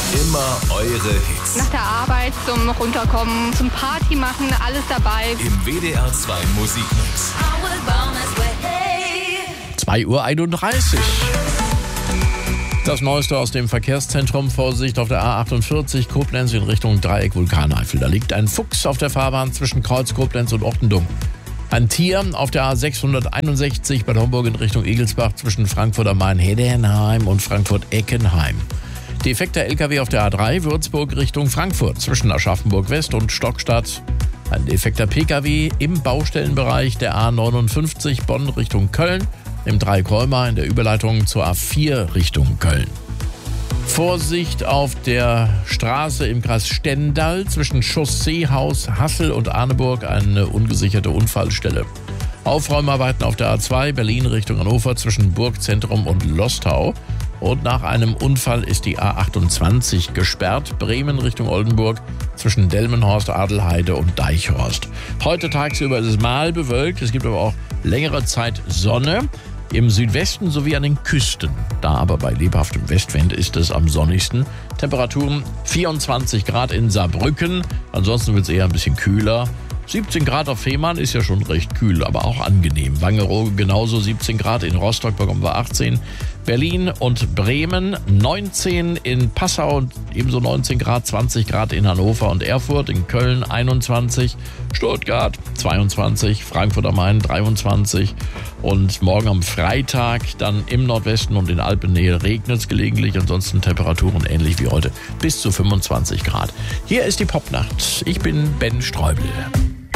Immer eure Hits. Nach der Arbeit zum Runterkommen, zum Party machen, alles dabei. Im WDR 2 Musikmix. 2:31 Uhr. Das Neueste aus dem Verkehrszentrum. Vorsicht auf der A48 Koblenz in Richtung Dreieck Vulkaneifel. Da liegt ein Fuchs auf der Fahrbahn zwischen Kreuz Koblenz und Ortendum. Ein Tier auf der A661 Bad Homburg in Richtung Egelsbach zwischen Frankfurt am Main-Heddernheim und Frankfurt-Eckenheim. Defekter LKW auf der A3 Würzburg Richtung Frankfurt zwischen Aschaffenburg West und Stockstadt. Ein defekter PKW im Baustellenbereich der A59 Bonn Richtung Köln. Im Dreieck-Rheuma in der Überleitung zur A4 Richtung Köln. Vorsicht auf der Straße im Kreis Stendal zwischen Chausseehaus, Hassel und Arneburg, eine ungesicherte Unfallstelle. Aufräumarbeiten auf der A2 Berlin Richtung Hannover zwischen Burgzentrum und Lostau. Und nach einem Unfall ist die A28 gesperrt, Bremen Richtung Oldenburg zwischen Delmenhorst, Adelheide und Deichhorst. Heute tagsüber ist es mal bewölkt, es gibt aber auch längere Zeit Sonne. Im Südwesten sowie an den Küsten. Da aber bei lebhaftem Westwind ist es am sonnigsten. Temperaturen 24 Grad in Saarbrücken. Ansonsten wird es eher ein bisschen kühler. 17 Grad auf Fehmarn ist ja schon recht kühl, aber auch angenehm. Wangerooge genauso 17 Grad, in Rostock bekommen wir 18. Berlin und Bremen 19, in Passau und ebenso 19 Grad, 20 Grad in Hannover und Erfurt, in Köln 21, Stuttgart 22, Frankfurt am Main 23 und morgen am Freitag dann im Nordwesten und in Alpennähe regnet es gelegentlich, ansonsten Temperaturen ähnlich wie heute bis zu 25 Grad. Hier ist die Popnacht. Ich bin Ben Streubel.